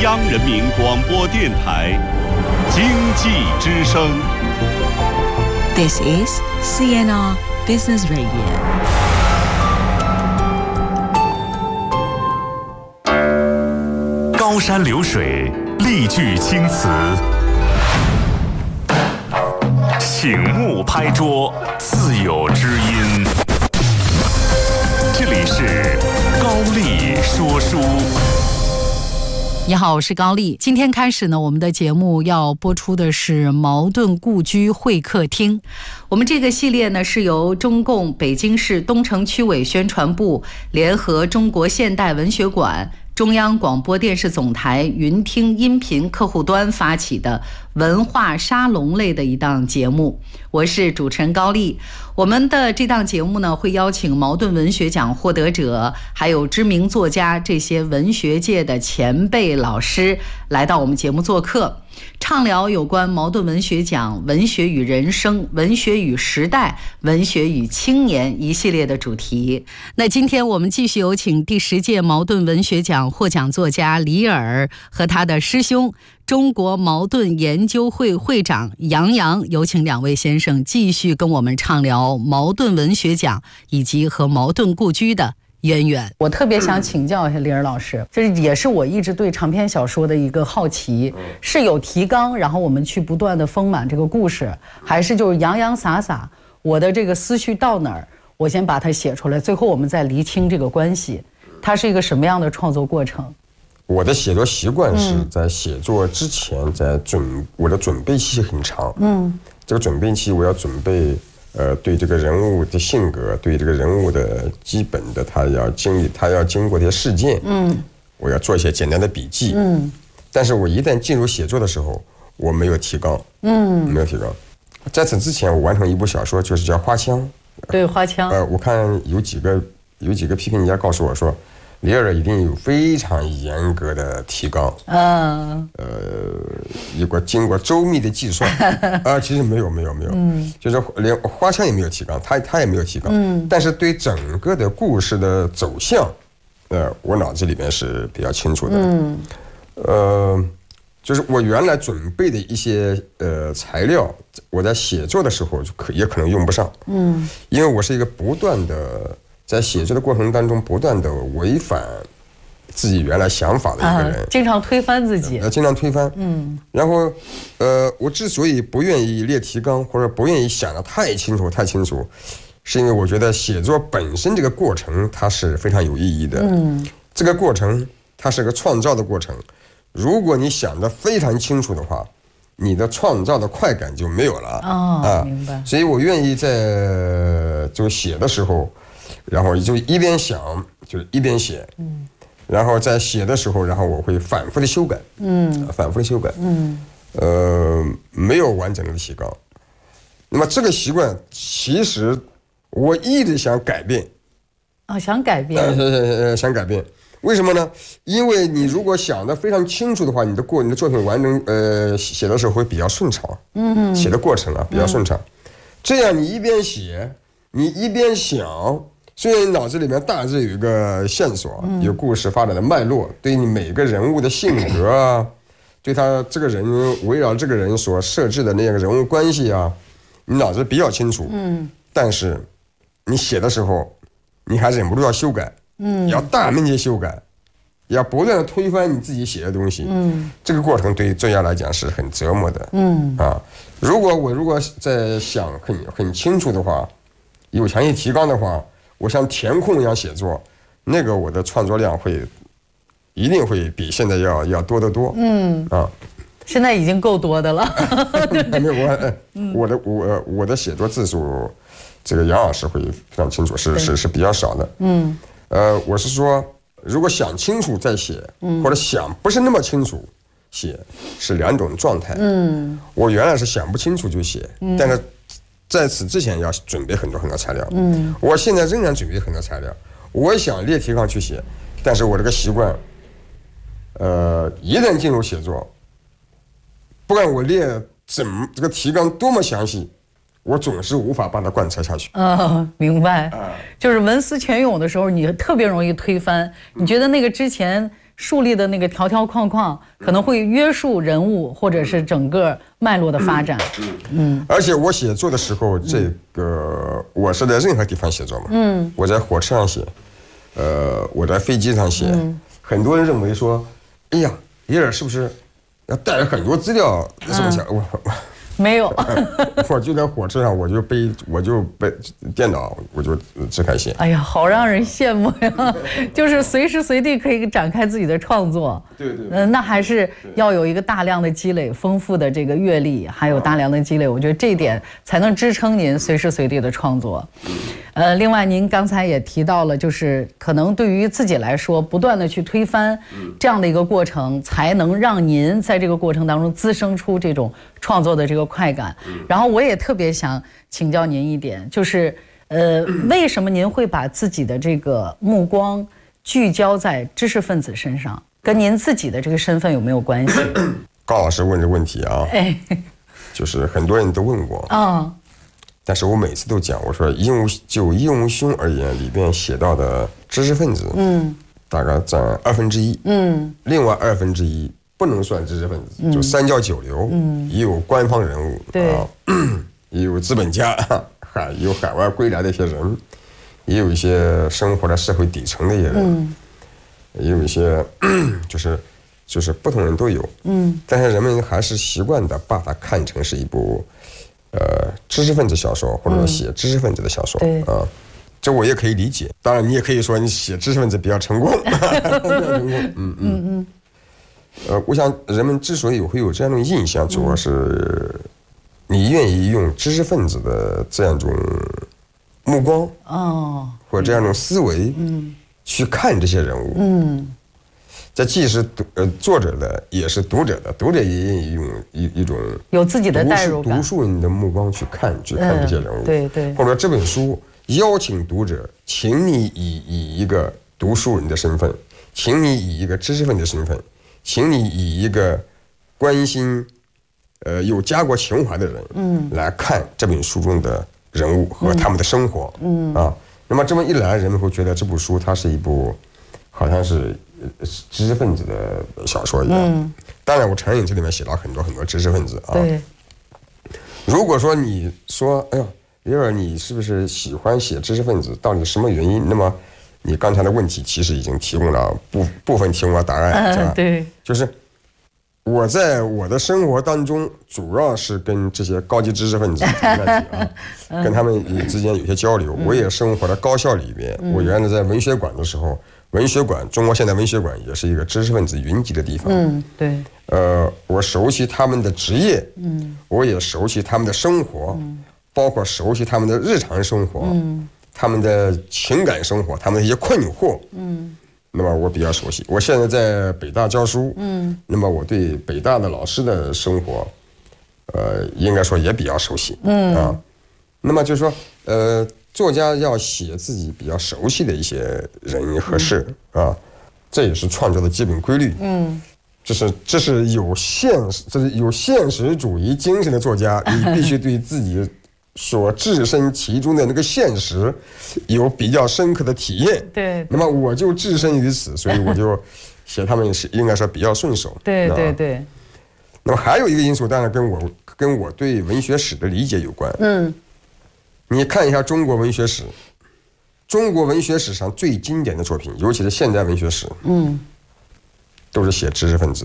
央人民广播电台经济之声。 This is CNR Business Radio。 高山流水，丽句青词，醒目拍桌，自有知音。这里是高丽说书。 你好，我是高丽。今天开始呢，我们的节目要播出的是茅盾故居会客厅。我们这个系列呢，是由中共北京市东城区委宣传部联合中国现代文学馆、中央广播电视总台云听音频客户端发起的文化沙龙类的一档节目。我是主持人高丽。我们的这档节目呢，会邀请茅盾文学奖获得者，还有知名作家，这些文学界的前辈老师来到我们节目做客，畅聊有关茅盾文学奖、文学与人生、文学与时代、文学与青年一系列的主题。那今天我们继续有请第10届茅盾文学奖获奖作家李尔和他的师兄中国茅盾研究会会长杨洋，有请2位先生继续跟我们畅聊茅盾文学奖以及和茅盾故居的渊源。我特别想请教一下李尔老师，这也是我一直对长篇小说的一个好奇，是有提纲然后我们去不断的丰满这个故事，还是就是洋洋洒洒，我的这个思绪到哪儿我先把它写出来，最后我们再厘清这个关系，它是一个什么样的创作过程？ 我的写作习惯是在写作之前，我的准备期很长。这个准备期我要准备，对这个人物的性格，对这个人物的基本的他要经过的事件，我要做一些简单的笔记。但是我一旦进入写作的时候，我没有提纲，没有提纲。在此之前，我完成一部小说，就是叫《花腔》。 对，《花腔》。 我看有几个批评家告诉我说，李尔一定有非常严格的提纲，经过周密的计算，其实没有，就是连花腔也没有提纲，他也没有提纲，但是对整个的故事的走向，我脑子里面是比较清楚的，就是我原来准备的一些材料，我在写作的时候也可能用不上，因为我是一个不断的。在写作的过程当中，不断的违反自己原来想法的一个人， 经常推翻自己， 经常推翻。然后，我之所以不愿意列提纲，或者不愿意想得太清楚，是因为我觉得写作本身这个过程它是非常有意义的。这个过程它是个创造的过程，如果你想得非常清楚的话，你的创造的快感就没有了。 明白。 所以我愿意在就写的时候。然后就一边想，就是一边写，然后在写的时候，然后我会反复的修改，没有完整的提纲。那么这个习惯，其实我一直想改变， 想改变， 想改变。为什么呢？因为你如果想得非常清楚的话，你的作品完成，写的时候会比较顺畅，写的过程比较顺畅。这样你一边写，你一边想。虽然脑子里面大致有一个线索，有故事发展的脉络，对你每个人物的性格啊，对他这个人围绕这个人所设置的那个人物关系啊，你脑子比较清楚。但是你写的时候，你还忍不住要修改，要大面积修改，要不断的推翻你自己写的东西。这个过程对于作家来讲是很折磨的。如果在想很清楚的话，有强烈提纲的话。我像填空一样写作，那个我的创作量一定会比现在要多得多。 现在已经够多的了。 还没有我的写作字数，这个杨老师会非常清楚，是比较少的。我是说，如果想清楚再写，或者想不是那么清楚写，是2种状态。我原来是想不清楚就写，但是。在此之前要准备很多材料，我现在仍然准备很多材料，我想列提纲去写，但是我这个习惯，一旦进入写作，不管我列这个提纲多么详细，我总是无法把它贯彻下去。 明白。就是文思泉涌的时候，你特别容易推翻，你觉得那个之前树立的那个条条框框，可能会约束人物或者是整个脉络的发展。 而且我写作的时候，这个我是在任何地方写作嘛。我在火车上写，我在飞机上写。很多人认为说，哎呀，李尔是不是要带了很多资料？是不是？我没有， 我就在火车上，我就背电脑，我就只看写。 哎呀，好让人羡慕呀！就是随时随地可以展开自己的创作。 对。 那还是要有一个大量的积累、丰富的这个阅历，还有大量的积累，我觉得这一点才能支撑您随时随地的创作。另外您刚才也提到了，就是可能对于自己来说，不断的去推翻这样的一个过程，才能让您在这个过程当中滋生出这种创作的这个快感。然后我也特别想请教您一点，就是为什么您会把自己的这个目光聚焦在知识分子身上，跟您自己的这个身份有没有关系？ 高老师问这问题啊，就是很多人都问过但是我每次都讲，我说就应无兄而言，里边写到的知识分子，大概占1/2，另外1/2不能算知识分子，就三教九流，也有官方人物，也有资本家，也有海外归来的一些人，也有一些生活在社会底层的一些人，也有一些就是不同人都有，但是人们还是习惯的把它看成是一部知识分子小说，或者说写知识分子的小说这我也可以理解。当然，你也可以说你写知识分子比较成功，我想人们之所以会有这样的印象，主要是你愿意用知识分子的这样一种目光或者这样一种思维去看这些人物，这既是作者的，也是读者的，读者也愿意用一种有自己的代入感、 读书人的目光去看这些人物， 对， 或者这本书邀请读者，请你以一个读书人的身份，请你以一个知识分子的身份，请你以一个关心有家国情怀的人来看这本书中的人物和他们的生活那么这么一来，人们会觉得这部书它是一部好像是知识分子的小说一样。当然我承认这里面写了很多知识分子对。 如果说你说哎呦李尔你是不是喜欢写知识分子，到底什么原因？那么你刚才的问题其实已经提供了部分提供了答案，是吧？ 对， 就是我在我的生活当中，主要是跟这些高级知识分子跟他们之间有些交流。我也生活在高校里边，我原来在文学馆的时候，文学馆中国现代文学馆也是一个知识分子云集的地方。 对。 我熟悉他们的职业，我也熟悉他们的生活，包括熟悉他们的日常生活，他们的情感生活，他们的一些困惑。那么我比较熟悉。我现在在北大教书，那么我对北大的老师的生活，应该说也比较熟悉。那么就是说，作家要写自己比较熟悉的一些人和事这也是创作的基本规律。这是有现实主义精神的作家，你必须对自己所置身其中的那个现实有比较深刻的体验。 对。 那么我就置身于此，所以我就写他们是应该说比较顺手。 对。 那么还有一个因素，当然跟我对文学史的理解有关。你看一下中国文学史，中国文学史上最经典的作品，尤其是现代文学史，都是写知识分子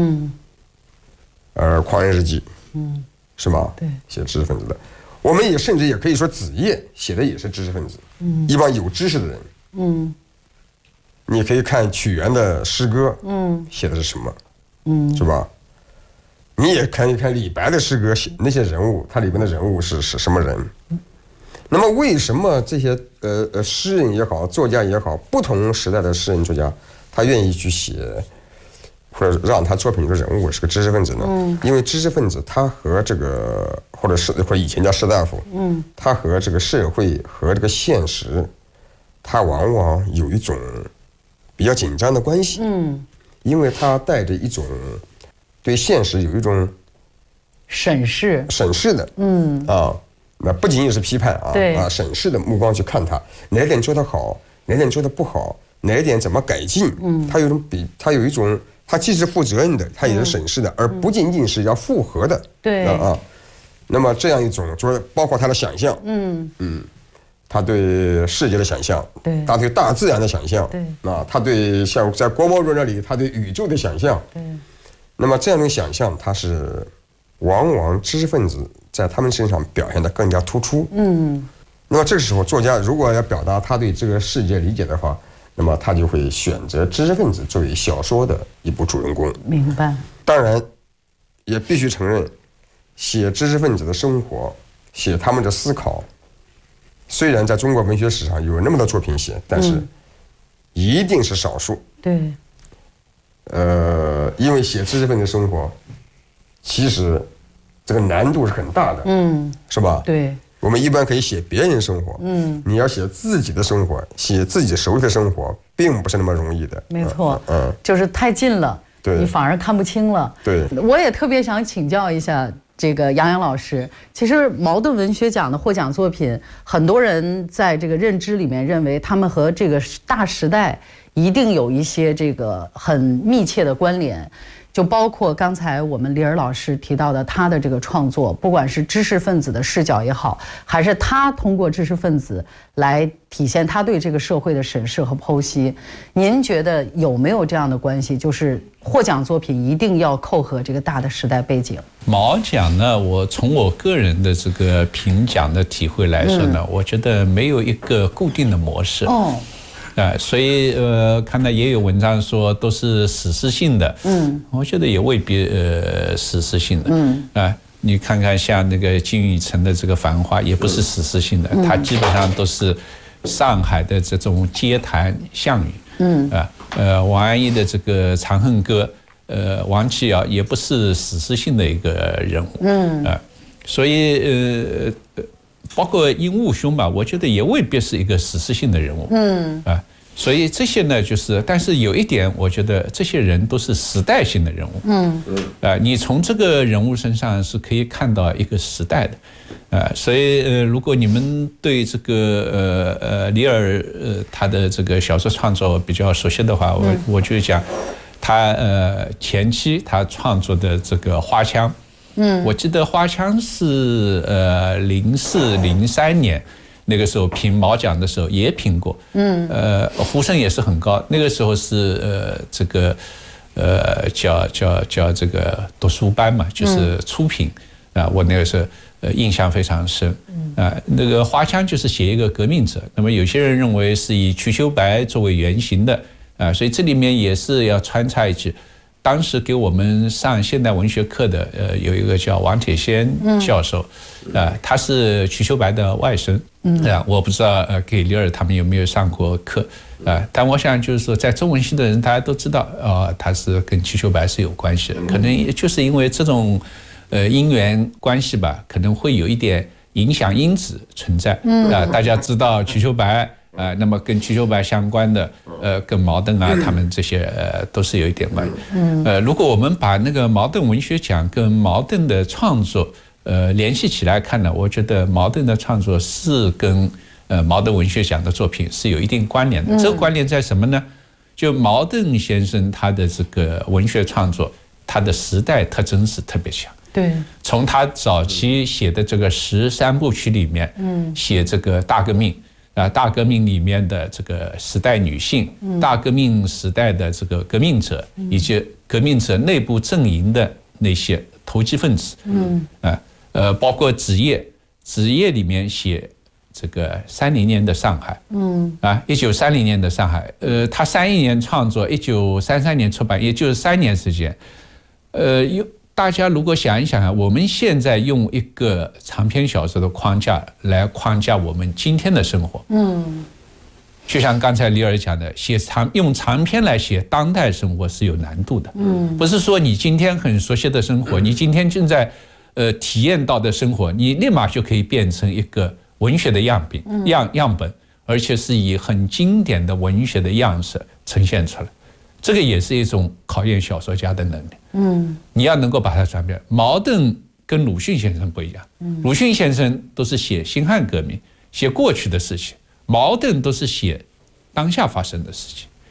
的。狂人日记，是吗？ 对， 写知识分子的。我们甚至也可以说子夜写的也是知识分子，一帮有知识的人。你可以看曲原的诗歌，写的是什么，是吧？你也可以看李白的诗歌，那些人物，他里边的人物是什么人？那么为什么这些诗人也好，作家也好，不同时代的诗人作家，他愿意去写，或者让他作品里的人物是个知识分子呢？因为知识分子他和这个或者以前叫士大夫，他和这个社会和这个现实，他往往有一种比较紧张的关系。因为他带着一种对现实有一种审视的，那不仅仅是批判审视的目光去看他哪点做得好，哪点做得不好， 哪一点怎么改进，他有一种他既是负责任的，他也是审视的，而不仅仅是要复合的， 对啊。那么这样一种就是包括他的想象，他对世界的想象， 对， 他对大自然的想象， 对， 他对像在郭沫若那里，他对宇宙的想象， 对。 那么这样的想象，它是往往知识分子在他们身上表现得更加突出。那么这个时候，作家如果要表达他对这个世界理解的话，那么他就会选择知识分子作为小说的一部主人公。 明白。 当然，也必须承认，写知识分子的生活，写他们的思考，虽然在中国文学史上有那么多作品写，但是一定是少数。 对。 因为写知识分子生活，其实这个难度是很大的，是吧？ 对。 我们一般可以写别人生活，你要写自己的生活，写自己熟悉的生活，并不是那么容易的。 没错，就是太近了，你反而看不清了。 对， 我也特别想请教一下这个杨洋老师。其实茅盾文学奖的获奖作品，很多人在这个认知里面认为他们和这个大时代一定有一些这个很密切的关联。就包括刚才我们李尔老师提到的他的这个创作，不管是知识分子的视角也好，还是他通过知识分子来体现他对这个社会的审视和剖析，您觉得有没有这样的关系？就是获奖作品一定要扣合这个大的时代背景。 茅奖呢，我从我个人的这个评奖的体会来说呢，我觉得没有一个固定的模式。所以看到也有文章说都是史诗性的，我觉得也未必史诗性的，你看看像那个金宇澄的这个《繁花》也不是史诗性的，它基本上都是上海的这种街谈巷语，王安忆的这个《长恨歌》，王琦尧也不是史诗性的一个人物，所以包括鹦鹉兄吧，我觉得也未必是一个史诗性的人物，所以这些呢，但是有一点，我觉得这些人都是时代性的人物，你从这个人物身上是可以看到一个时代的，所以如果你们对这个李尔他的这个小说创作比较熟悉的话，我就讲他前期他创作的这个《花腔》。我记得《花腔》是04、03年那个时候评茅奖的时候也评过，呼声也是很高。那个时候是这个叫这个读书班嘛，就是初评我那个时候印象非常深那个《花腔》就是写一个革命者，那么有些人认为是以瞿秋白作为原型的所以这里面也是要穿插一句。当时给我们上现代文学课的有一个叫王铁仙教授，他是瞿秋白的外甥，我不知道给李尔他们有没有上过课但我想就是说，在中文系的人大家都知道他是跟瞿秋白是有关系的，可能也就是因为这种因缘关系吧，可能会有一点影响因子存在大家知道瞿秋白。那么跟瞿秋白相关的，跟茅盾他们这些都是有一点关系。如果我们把那个茅盾文学奖跟茅盾的创作联系起来看呢，我觉得茅盾的创作是跟茅盾文学奖的作品是有一定关联的。这个关联在什么呢？就茅盾先生他的这个文学创作，他的时代特征是特别强。 对， 从他早期写的这个13部曲里面，写这个大革命。大革命里面的这个时代女性，大革命时代的这个革命者，以及革命者内部阵营的那些投机分子，包括子夜里面写这个30年的上海，1930年的上海，他31年创作，1933年出版，也就是3年时间，大家如果想一想我们现在用一个长篇小说的框架来框架我们今天的生活，就像刚才李尔讲的，用长篇来写当代生活是有难度的，不是说你今天很熟悉的生活，你今天正在体验到的生活，你立马就可以变成一个文学的样本，而且是以很经典的文学的样式呈现出来。这个也是一种考验小说家的能力。你要能够把它转变。茅盾跟鲁迅先生不一样，鲁迅先生都是写辛亥革命，写过去的事情；茅盾都是写当下发生的事情。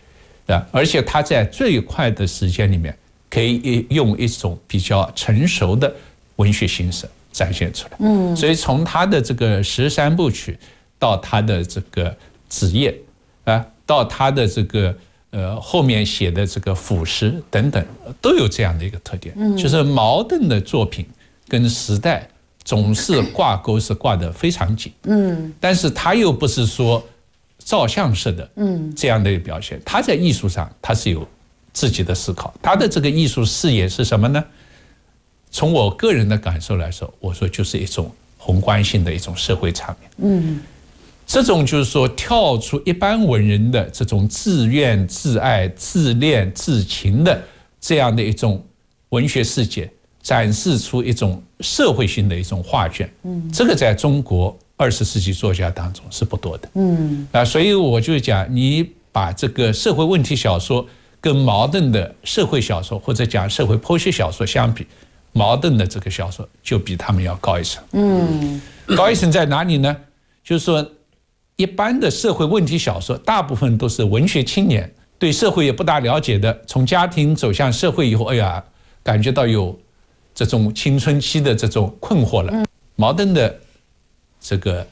而且他在最快的时间里面，可以用一种比较成熟的文学形式展现出来。所以从他的这个13部曲到他的这个子夜到他的这个后面写的这个腐蚀等等，都有这样的一个特点，就是茅盾的作品跟时代总是挂钩是挂得非常紧。但是他又不是说照相式的这样的一个表现，他在艺术上他是有自己的思考，他的这个艺术视野是什么呢？从我个人的感受来说，我说就是一种宏观性的一种社会场面。这种就是说跳出一般文人的这种自怨自爱自恋自情的这样的一种文学世界，展示出一种社会性的一种画卷。这个在中国20世纪作家当中是不多的。所以我就讲，你把这个社会问题小说跟茅盾的社会小说或者讲社会剖析小说相比，茅盾的这个小说就比他们要高一层。高一层在哪里呢？就是说一般的社会问题小说大部分都是文学青年对社会也不大了解的，从家庭走向社会以后，感觉到有这种青春期的这种困惑了。茅盾的这个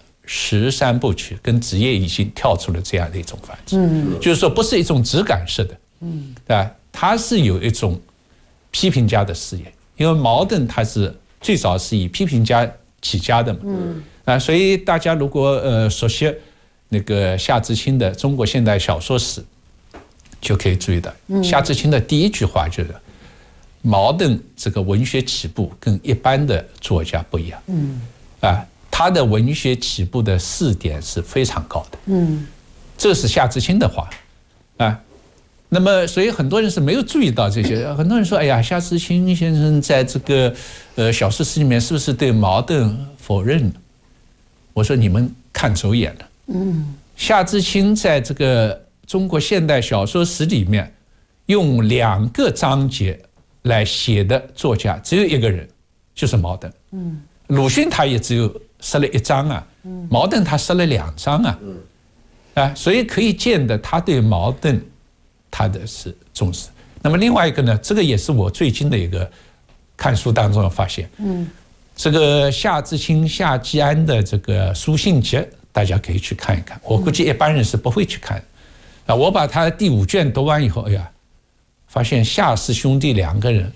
13部曲跟子夜已经跳出了这样的一种范畴。就是说不是一种质感式的，它是有一种批评家的视野，因为茅盾他是最早是以批评家起家的嘛。所以大家如果熟悉那个夏志清的《中国现代小说史》，就可以注意到，夏志清的第一句话就是茅盾这个文学起步跟一般的作家不一样。他的文学起步的4点是非常高的。这是夏志清的话那么所以很多人是没有注意到这些。很多人说，夏志清先生在这个小说史里面是不是对茅盾否认了？我说你们看走眼了。夏志清在这个中国现代小说史里面用2个章节来写的作家只有1个人，就是茅盾。鲁迅他也只有设了1章茅盾他设了2章所以可以见得他对茅盾他的是重视。那么另外一个呢，这个也是我最近的一个看书当中的发现。这个夏志清、夏季安的这个书信集，大家可以去看一看。我估计一般人是不会去看我把他第5卷读完以后，发现夏氏兄弟2个人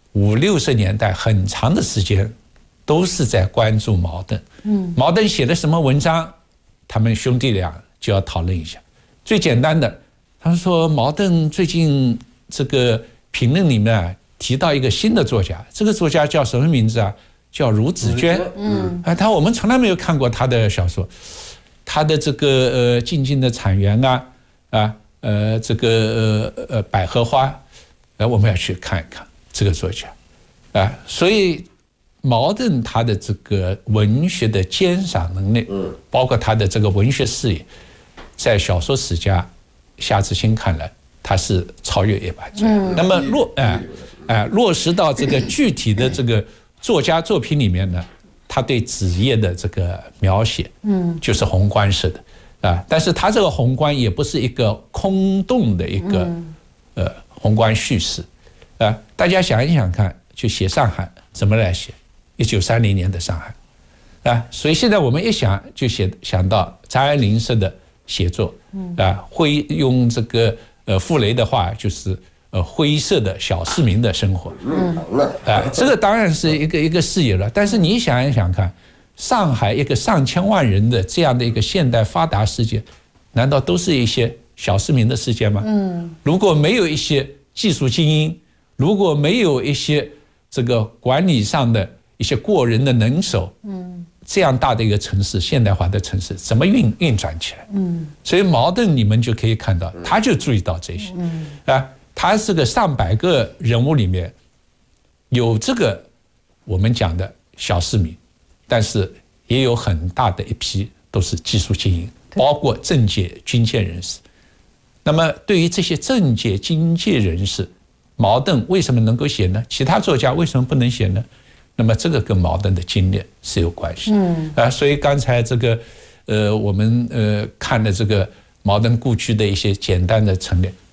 50、60年代很长的时间都是在关注茅盾。茅盾写了什么文章，他们兄弟俩就要讨论一下。最简单的，他们说茅盾最近这个评论里面提到一个新的作家，这个作家叫什么名字叫孺子娟。我们从来没有看过他的小说，他的这个静静的产园这个百合花，我们要去看一看这个作家所以茅盾他的这个文学的鉴赏能力，包括他的这个文学视野，在小说史家夏志清看来，他是超越一般。那么落实到这个具体的这个作家作品里面呢，他对子夜的这个描写，就是宏观式的但是他这个宏观也不是一个空洞的一个宏观叙事大家想一想看，就写上海怎么来写？1930年的上海所以现在我们一想就想到张爱玲式的写作会用这个傅雷的话，就是灰色的小市民的生活。这个当然是一个视野了。但是你想一想看，上海一个上千万人的这样的一个现代发达世界，难道都是一些小市民的世界吗？如果没有一些技术精英，如果没有一些这个管理上的一些过人的能手，这样大的一个城市，现代化的城市怎么运转起来？所以茅盾你们就可以看到，他就注意到这些他是个上百个人物里面有这个我们讲的小市民，但是也有很大的一批都是技术精英，包括政界军界人士。那么对于这些政界军界人士，茅盾为什么能够写呢？其他作家为什么不能写呢？那么这个跟茅盾的经历是有关系所以刚才这个我们看的这个茅盾故居的一些简单的陈列，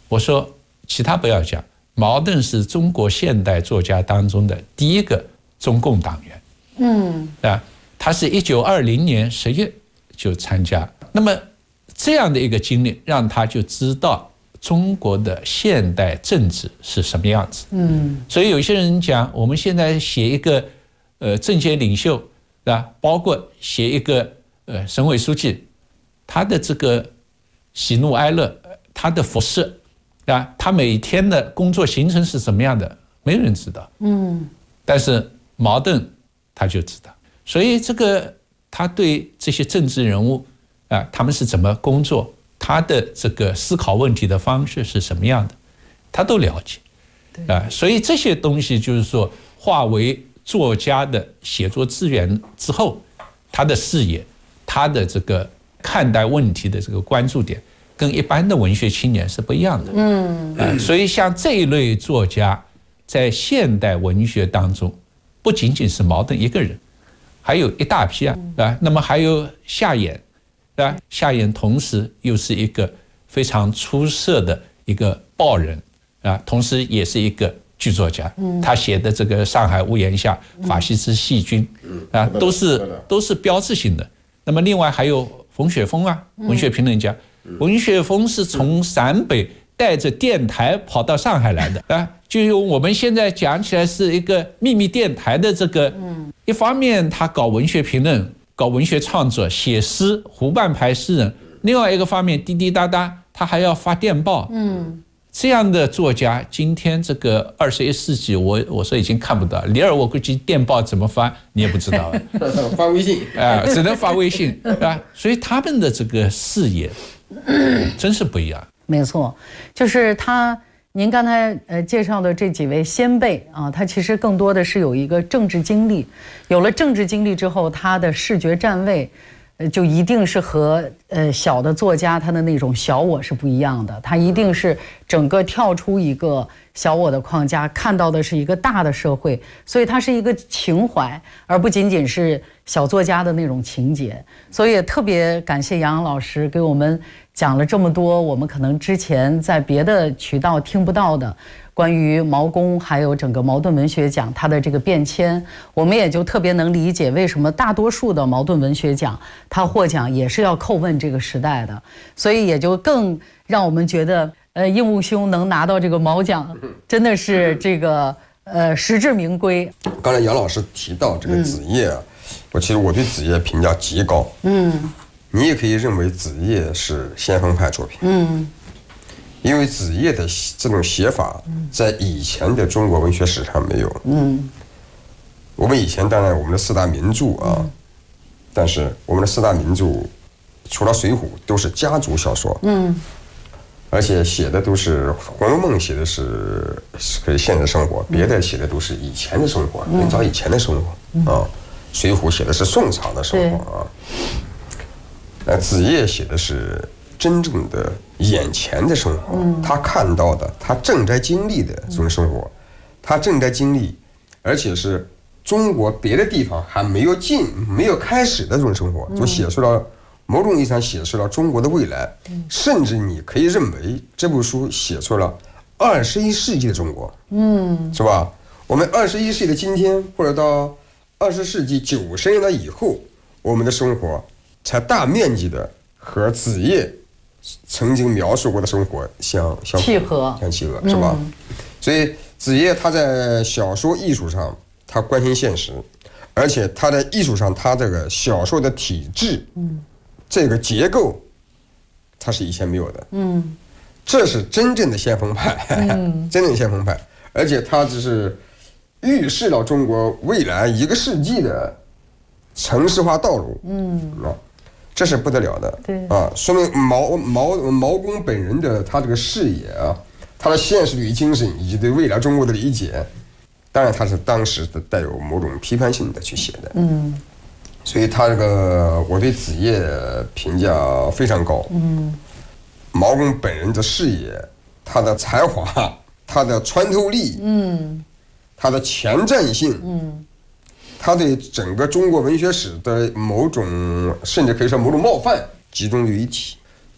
我说其他不要讲，茅盾是中国现代作家当中的第一个中共党员。他是1920年10月就参加，那么这样的一个经历让他就知道中国的现代政治是什么样子。所以有些人讲，我们现在写一个政界领袖，对吧？包括写一个省委书记，他的这个喜怒哀乐，他的服饰，对吧？他每天的工作行程是什么样的，没有人知道。但是茅盾他就知道，所以这个他对这些政治人物他们是怎么工作，他的这个思考问题的方式是什么样的，他都了解。所以这些东西就是说化为作家的写作资源之后，他的视野，他的这个看待问题的这个关注点跟一般的文学青年是不一样的。所以像这一类作家在现代文学当中不仅仅是茅盾一个人，还有一大批那么还有夏衍，夏衍同时又是一个非常出色的一个报人同时也是一个剧作家。他写的这个《上海屋檐下》《法西斯细菌》都是标志性的。那么另外还有冯雪峰文学评论家，冯雪峰是从陕北带着电台跑到上海来的就用我们现在讲起来是一个秘密电台的这个，一方面他搞文学评论，搞文学创作，写诗，湖畔牌诗人；另外一个方面滴滴答答他还要发电报。这样的作家，今天这个21世纪，我说已经看不到。李尔，我估计电报怎么发你也不知道发微信只能发微信所以他们的这个视野真是不一样。 没错，就是他。您刚才介绍的这几位先辈他其实更多的是有一个政治经历，有了政治经历之后，他的视觉站位就一定是和小的作家他的那种小我是不一样的，他一定是整个跳出一个小我的框架，看到的是一个大的社会，所以他是一个情怀，而不仅仅是小作家的那种情节。所以也特别感谢杨老师给我们讲了这么多我们可能之前在别的渠道听不到的关于毛公还有整个茅盾文学奖它的这个变迁，我们也就特别能理解为什么大多数的茅盾文学奖它获奖也是要叩问这个时代的，所以也就更让我们觉得应物兄能拿到这个毛奖真的是这个实至名归。 刚才杨老师提到这个子夜其实我对子夜评价极高。你也可以认为子夜是先锋派作品。因为子夜的这种写法在以前的中国文学史上没有。我们以前当然我们的四大名著但是我们的四大名著除了《水浒》都是家族小说。而且写的都是《红楼梦》写的是现实生活，别的写的都是以前的生活，很早以前的生活水浒写的是宋朝的生活子夜写的是真正的眼前的生活，他看到的，他正在经历的这种生活，他正在经历，而且是中国别的地方还没有开始的这种生活，就写出了某种意义上写出了中国的未来。甚至你可以认为这部书写出了21世纪的中国。是吧？我们21世纪的今天，或者到20世纪90年代以后，我们的生活才大面积的和子夜曾经描述过的生活相契合，是吧？所以子夜他在小说艺术上他关心现实，而且他在艺术上他这个小说的体制这个结构他是以前没有的。这是真正的先锋派。真正的先锋派，而且他只是预示了中国未来1个世纪的城市化道路。这是不得了的。说明毛公本人的他这个视野他的现实主义精神以及对未来中国的理解，当然他是当时的带有某种批判性的去写的。所以他这个我对子夜评价非常高。毛公本人的视野，他的才华，他的穿透力，他的前瞻性，他对整个中国文学史的某种，甚至可以说某种冒犯集中于一体。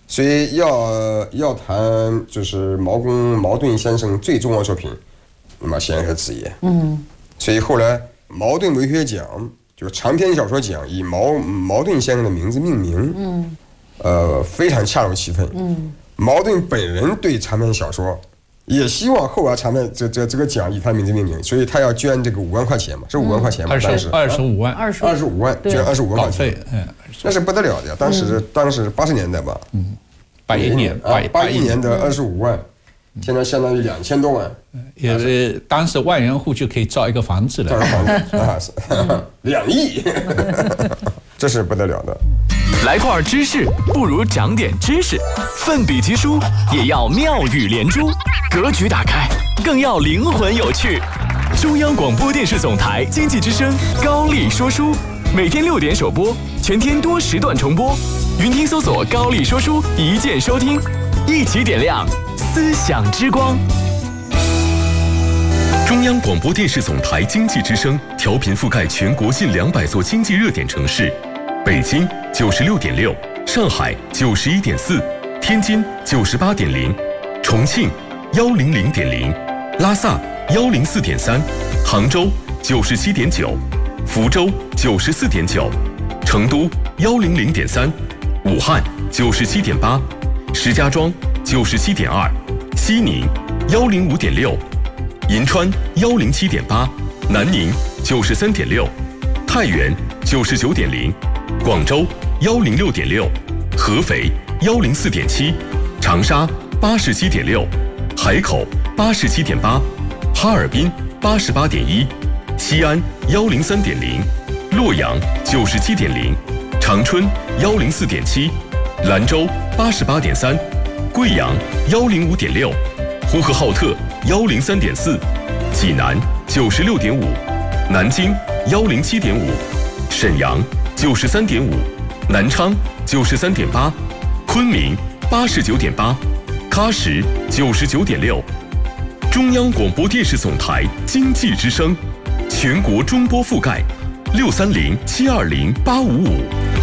所以要谈就是茅盾先生最重要的作品，那么先是子夜。所以后来茅盾文学奖就是长篇小说奖以茅盾先生的名字命名。非常恰如其分。茅盾本人对长篇小说也希望后来长篇这个奖以他名字命名，所以他要捐这个5万块钱嘛，是5万块钱嘛，当时 25万 ，25万，捐25万块钱，那是不得了的呀！当时80年代吧，81年的25万，现在相当于2000多万， 也是当时万元户就可以造一个房子了， 2亿，这是不得了的。 来块知识不如长点知识，奋笔疾书也要妙语连珠，格局打开更要灵魂有趣。中央广播电视总台经济之声高丽说书，每天6点首播，全天多时段重播。云听搜索高丽说书，一键收听，一起点亮思想之光。中央广播电视总台经济之声调频覆盖全国近200座经济热点城市。北京96.6，上海91.4，天津98.0，重庆100.0，拉萨104.3，杭州97.9，福州94.9，成都100.3，武汉97.8，石家庄97.2，西宁105.6，银川107.8，南宁93.6，太原99.0。广州106.6，合肥104.7，长沙87.6，海口87.8，哈尔滨88.1，西安103.0，洛阳97.0，长春104.7，兰州88.3，贵阳105.6，呼和浩特103.4，济南96.5，南京107.5，沈阳93.5，南昌93.8，昆明89.8，喀什99.6。中央广播电视总台经济之声，全国中波覆盖，630-720-855。